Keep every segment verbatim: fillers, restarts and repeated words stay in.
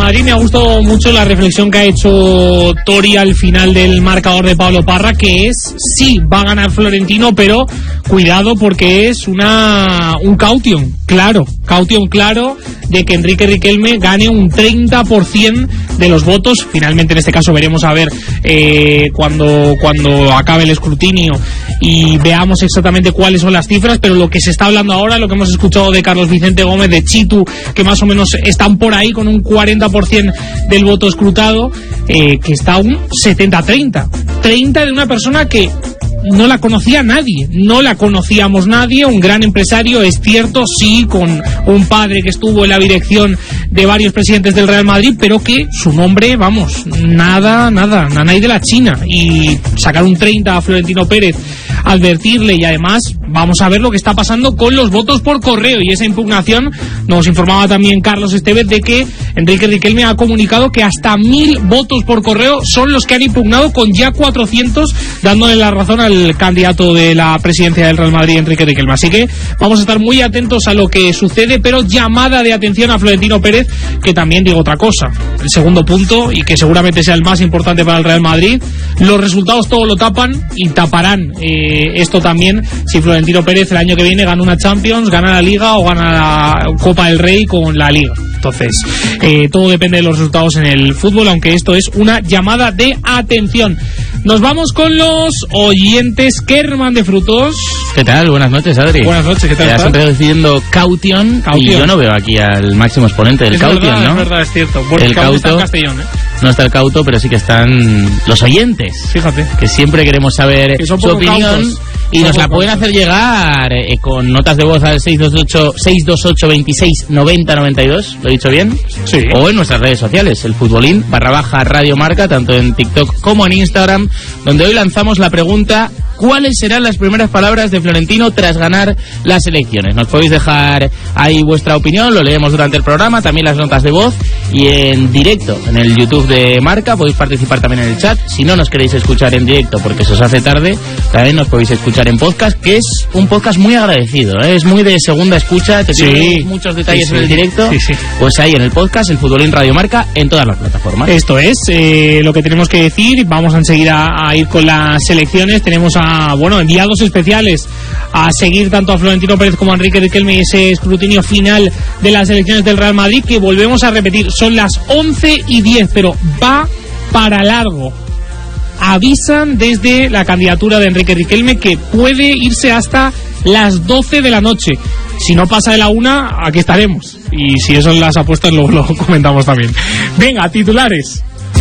Madrid. Me ha gustado mucho la reflexión que ha hecho Tori al final del marcador de Pablo Parra, que es, sí, va a ganar Florentino, pero cuidado porque es una un caution, claro, caution claro de que Enrique Riquelme gane un treinta por ciento de los votos. Finalmente, en este caso, veremos a ver eh, cuando, cuando acabe el escrutinio y veamos exactamente cuáles son las cifras, pero lo que se está hablando ahora, lo que hemos escuchado de Carlos Vicente Gómez, de Chitu, que más o menos están por ahí con un cuarenta por ciento del voto escrutado, eh, que está un setenta treinta. treinta de una persona que no la conocía nadie, no la conocíamos nadie, un gran empresario, es cierto, sí, con un padre que estuvo en la dirección de varios presidentes del Real Madrid, pero que su nombre, vamos, nada, nada, nanay de la China, y sacar un treinta a Florentino Pérez, advertirle, y además vamos a ver lo que está pasando con los votos por correo y esa impugnación. Nos informaba también Carlos Estevez de que Enrique Riquelme ha comunicado que hasta mil votos por correo son los que han impugnado, con ya cuatrocientos dándole la razón al candidato de la presidencia del Real Madrid, Enrique Riquelme. Así que vamos a estar muy atentos a lo que sucede, pero llamada de atención a Florentino Pérez, que también digo otra cosa, el segundo punto, y que seguramente sea el más importante para el Real Madrid: los resultados todo lo tapan y taparán eh, esto también si Florentino Pérez el año que viene gana una Champions, gana la Liga o gana la Copa del Rey con la Liga. Entonces, eh, todo depende de los resultados en el fútbol, aunque esto es una llamada de atención. Nos vamos con los oyentes. Kerman de Frutos. ¿Qué tal? Buenas noches, Adri. Buenas noches, ¿qué tal? Te has empezado diciendo caution, caution, y yo no veo aquí al máximo exponente del es caution, verdad, ¿no? Es verdad, es cierto. Porque el cauto está en Castellón, ¿eh? No está el cauto, pero sí que están los oyentes. Fíjate. Que siempre queremos saber su opinión. Cautos. Y nos la pueden hacer llegar eh, con notas de voz al seis dos ocho, seis dos ocho, veintiséis, noventa, noventa y dos, ¿lo he dicho bien? Sí. O en nuestras redes sociales, el futbolín, barra baja Radio Marca, tanto en TikTok como en Instagram, donde hoy lanzamos la pregunta: ¿cuáles serán las primeras palabras de Florentino tras ganar las elecciones? Nos podéis dejar ahí vuestra opinión, lo leemos durante el programa, también las notas de voz, y en directo, en el YouTube de Marca, podéis participar también en el chat. Si no nos queréis escuchar en directo porque se os hace tarde, también nos podéis escuchar en podcast, que es un podcast muy agradecido, ¿eh? Es muy de segunda escucha, te sí, muchos detalles sí, sí. en el directo, sí, sí. Pues ahí en el podcast, el Futbolín Radio Marca, en todas las plataformas. Esto es eh, lo que tenemos que decir. Vamos a seguir a, a ir con las elecciones. Tenemos a, bueno, enviados especiales a seguir tanto a Florentino Pérez como a Enrique Riquelme y ese escrutinio final de las elecciones del Real Madrid, que volvemos a repetir, son las once y diez, pero va para largo. Avisan desde la candidatura de Enrique Riquelme que puede irse hasta las doce de la noche. Si no pasa de la una, aquí estaremos. Y si eso son las apuestas, luego lo comentamos también. Venga, titulares.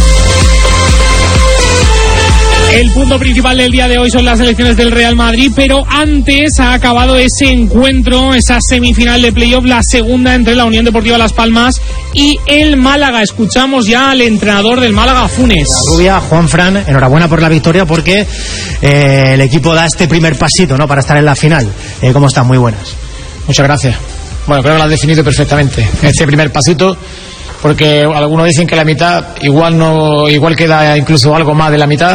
El punto principal del día de hoy son las elecciones del Real Madrid, pero antes ha acabado ese encuentro, esa semifinal de playoff, la segunda entre la Unión Deportiva Las Palmas y el Málaga. Escuchamos ya al entrenador del Málaga, Funes. Rubia, Juanfran, enhorabuena por la victoria, porque eh, el equipo da este primer pasito, ¿no?, para estar en la final. Eh, ¿Cómo están? Muy buenas. Muchas gracias. Bueno, creo que lo has definido perfectamente. Este primer pasito, porque algunos dicen que la mitad igual no, igual queda incluso algo más de la mitad.